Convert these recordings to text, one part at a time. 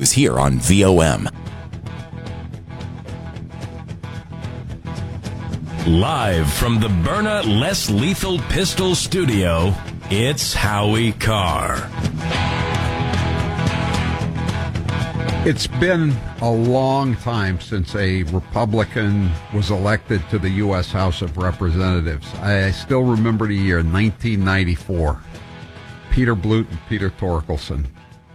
news here on VOM. Live from the Byrna Less Lethal Pistol Studio, it's Howie Carr. It's been a long time since a Republican was elected to the U.S. House of Representatives. I still remember the year 1994. Peter Blute and Peter Torkelson.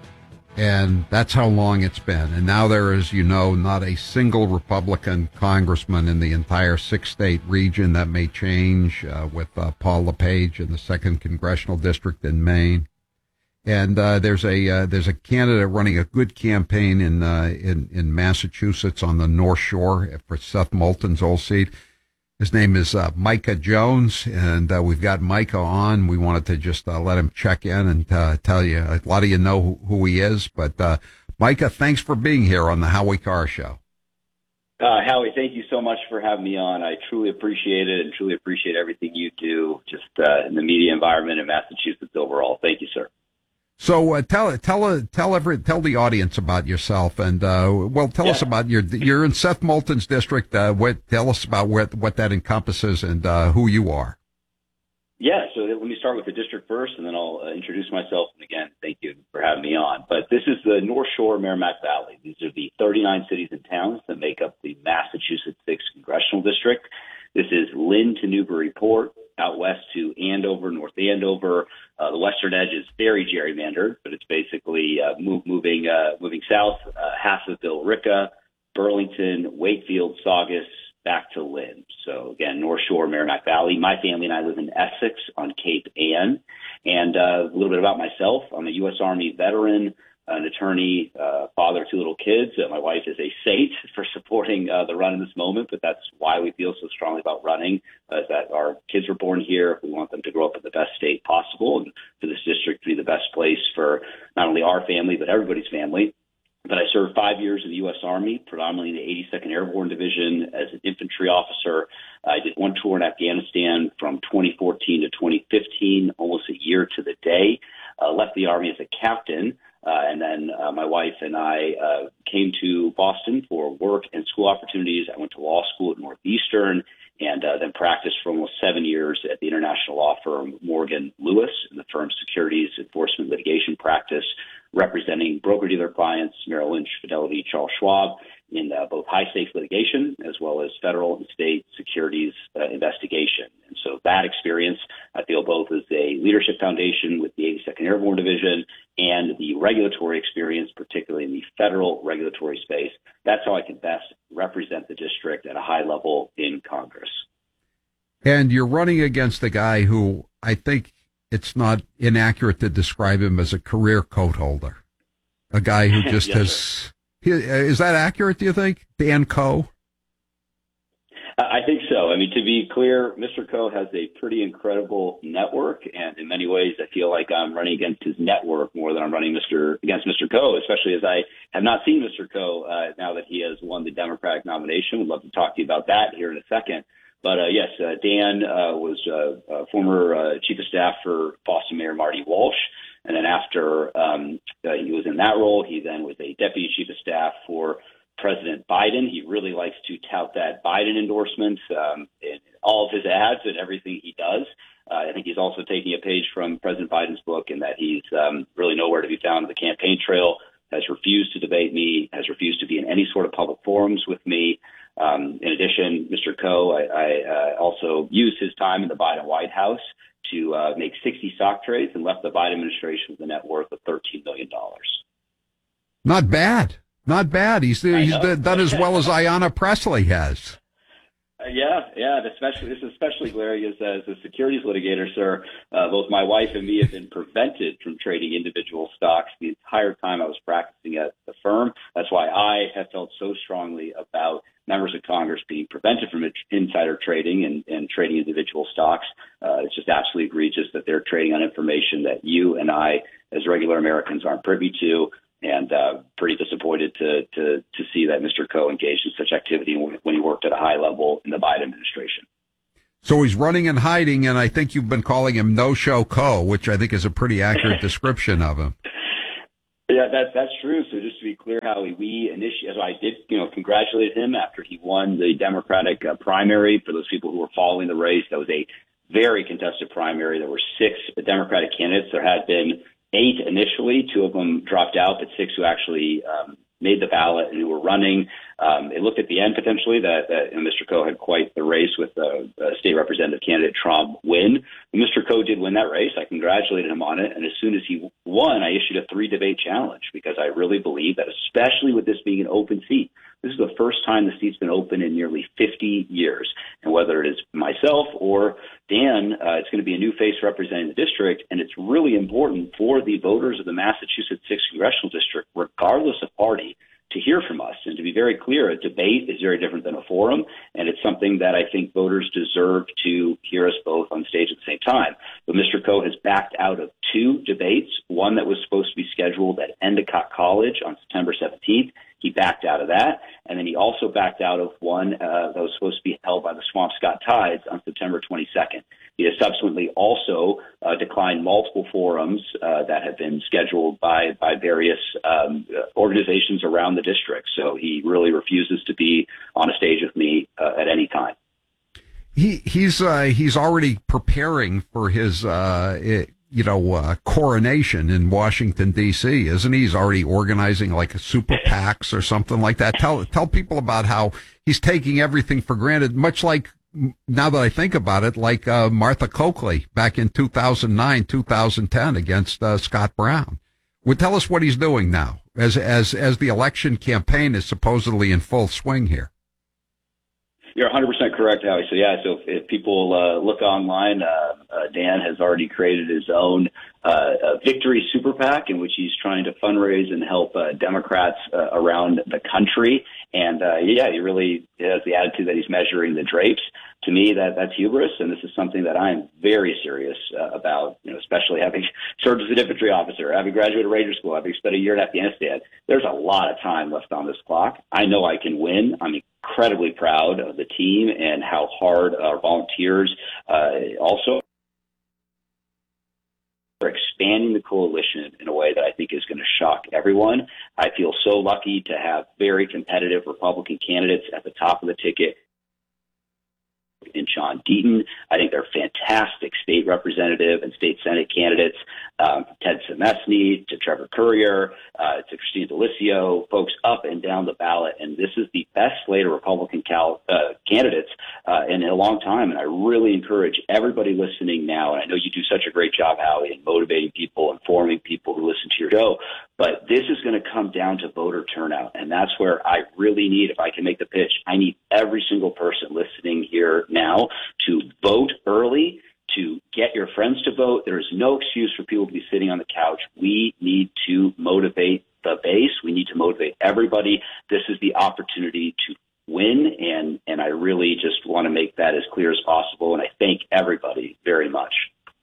And that's how long it's been. And now there is, not a single Republican congressman in the entire six-state region. That may change with Paul LePage in the 2nd Congressional District in Maine. And there's a candidate running a good campaign in Massachusetts on the North Shore for Seth Moulton's old seat. His name is Micah Jones, and we've got Micah on. We wanted to just let him check in and tell you. A lot of you know who he is, but Micah, thanks for being here on the Howie Carr Show. Howie, thank you so much for having me on. I truly appreciate it and truly appreciate everything you do just in the media environment in Massachusetts overall. Thank you, sir. So tell the audience about yourself, and tell us about you're in Seth Moulton's district. Tell us about what that encompasses and who you are. Yeah, so let me start with the district first, and then I'll introduce myself. And again, thank you for having me on. But this is the North Shore Merrimack Valley. These are the 39 cities and towns that make up the Massachusetts 6th Congressional District. This is Lynn to Newburyport, out west to Andover, North Andover. The western edge is very gerrymandered, but it's basically moving south, half of Billerica, Burlington, Wakefield, Saugus, back to Lynn. So again, North Shore, Merrimack Valley. My family and I live in Essex on Cape Ann. And a little bit about myself. I'm a U.S. Army veteran, an attorney, father of 2 little kids. My wife is a saint for supporting the run in this moment, but that's why we feel so strongly about running, is that our kids were born here. We want them to grow up in the best state possible and for this district to be the best place for not only our family, but everybody's family. But I served 5 years in the U.S. Army, predominantly in the 82nd Airborne Division as an infantry officer. I did 1 tour in Afghanistan from 2014 to 2015, almost a year to the day. Left the Army as a captain. And then my wife and I came to Boston for work and school opportunities. I went to law school at Northeastern and then practiced for almost 7 years at the international law firm Morgan Lewis in the firm's securities enforcement litigation practice, representing broker-dealer clients, Merrill Lynch, Fidelity, Charles Schwab, in both high-stakes litigation as well as federal and state securities investigation. And so that experience, I feel, both as a leadership foundation with the 82nd Airborne Division and the regulatory experience, particularly in the federal regulatory space, that's how I can best represent the district at a high level in Congress. And you're running against a guy who I think it's not inaccurate to describe him as a career coat holder, a guy who just yes, has... Sir. Is that accurate, do you think? Dan Coe? I think so. I mean, to be clear, Mr. Coe has a pretty incredible network, and in many ways, I feel like I'm running against his network more than I'm running against Mr. Coe, especially as I have not seen Mr. Coe now that he has won the Democratic nomination. Would love to talk to you about that here in a second. But yes, Dan was former chief of staff for Boston Mayor Marty Walsh. And then after he was in that role, he then was a deputy chief of staff for President Biden. He really likes to tout that Biden endorsement in all of his ads and everything he does. I think he's also taking a page from President Biden's book in that he's really nowhere to be found on the campaign trail, has refused to debate me, has refused to be in any sort of public forums with me. In addition, Mr. Coe, I also used his time in the Biden White House to make 60 stock trades and left the Biden administration with a net worth of $13 million. Not bad. Not bad. He's done as well as Ayanna Pressley has. Yeah. And this is especially glaring as a securities litigator, sir. Both my wife and me have been prevented from trading individual stocks the entire time I was practicing at the firm. That's why I have felt so strongly about members of Congress being prevented from insider trading and trading individual stocks. It's just absolutely egregious that they're trading on information that you and I, as regular Americans, aren't privy to. And pretty disappointed to see that Mr. Coe engaged in such activity when he worked at a high level in the Biden administration. So he's running and hiding, and I think you've been calling him No-Show Coe, which I think is a pretty accurate description of him. Yeah, that's true. So just to be clear, Howie, so I did, congratulate him after he won the Democratic primary. For those people who were following the race, that was a very contested primary. There were 6 Democratic candidates. There had been 8 initially. 2 of them dropped out, but 6 who actually made the ballot and who were running. It looked at the end potentially that Mr. Coe had quite the race with state representative candidate Trump win. Mr. Coe did win that race. I congratulated him on it. And as soon as he won, I issued a 3-debate challenge because I really believe that, especially with this being an open seat, this is the first time the seat's been open in nearly 50 years. And whether it is myself or Dan, it's going to be a new face representing the district. And it's really important for the voters of the Massachusetts 6th Congressional District, regardless of party, to hear from us. And to be very clear, a debate is very different than a forum, and it's something that I think voters deserve to hear us both on stage at the same time. But Mr. Coe has backed out of 2 debates, one that was supposed to be scheduled at Endicott College on September 17th. He backed out of that, and then he also backed out of one that was supposed to be held by the Swampscott Tides on September 22nd. He has subsequently also declined multiple forums that have been scheduled by various organizations around the district. So he really refuses to be on a stage with me at any time. He's already preparing for his coronation in Washington, D.C., isn't he? He's already organizing like a super PACs or something like that. Tell people about how he's taking everything for granted, much like, now that I think about it, like Martha Coakley back in 2009, 2010 against Scott Brown. Well, tell us what he's doing now as the election campaign is supposedly in full swing here. You're 100% correct, Howie. So if people look online, Dan has already created his own Victory Super PAC in which he's trying to fundraise and help Democrats around the country. And he really has the attitude that he's measuring the drapes. To me, that's hubris, and this is something that I'm very serious about, especially having served as an infantry officer, having graduated Ranger School, having spent a year in Afghanistan. There's a lot of time left on this clock. I know I can win. I'm incredibly proud of the team and how hard our volunteers also are expanding the coalition in a way that I think is going to shock everyone. I feel so lucky to have very competitive Republican candidates at the top of the ticket in Sean Deaton. I think they're fantastic state representative and state Senate candidates, Ted Semesny to Trevor Currier, to Christine D'Alicio, folks up and down the ballot. And this is the best slate of Republican candidates in a long time. And I really encourage everybody listening now, and I know you do such a great job, Howie, in motivating people, informing people who listen to your show, but this is going to come down to voter turnout. And that's where I really need, if I can make the pitch, I need every single person listening here now to vote early, to get your friends to vote. There is no excuse for people to be sitting on the couch. We need to motivate the base. We need to motivate everybody. This is the opportunity to win, and I really just want to make that as clear as possible, and I thank everybody very much.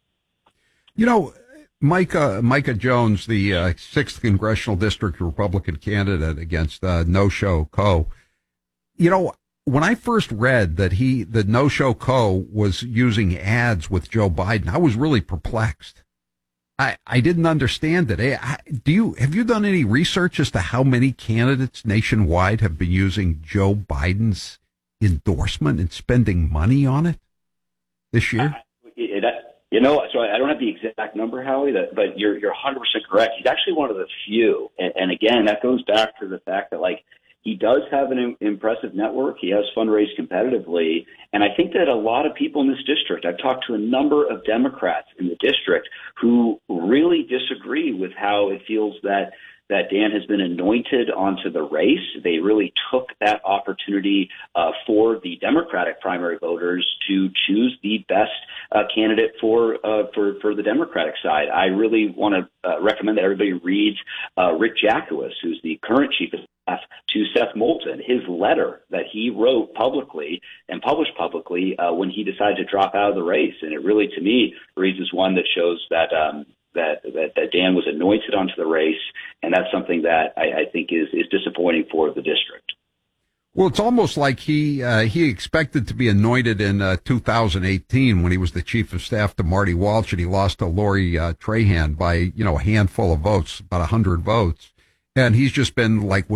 Micah Jones, the 6th Congressional District Republican candidate against No-Show Coe, when I first read that the No-Show Coe was using ads with Joe Biden, I was really perplexed. I didn't understand it. Have you done any research as to how many candidates nationwide have been using Joe Biden's endorsement and spending money on it this year? So I don't have the exact number, Howie, but you're 100% correct. He's actually one of the few. And again, that goes back to the fact that, he does have an impressive network. He has fundraised competitively. And I think that a lot of people in this district, I've talked to a number of Democrats in the district who really disagree with how it feels that Dan has been anointed onto the race. They really took that opportunity for the Democratic primary voters to choose the best candidate for the Democratic side. I really want to recommend that everybody reads Rick Jacowitz, who's the current chief of staff to Seth Moulton, his letter that he wrote publicly and published publicly when he decided to drop out of the race. And it really, to me, reads as one that shows that Dan was anointed onto the race, and that's something that I think is disappointing for the district. Well, it's almost like he expected to be anointed in 2018 when he was the chief of staff to Marty Walsh, and he lost to Lori Trahan by a handful of votes, about 100 votes, and he's just been like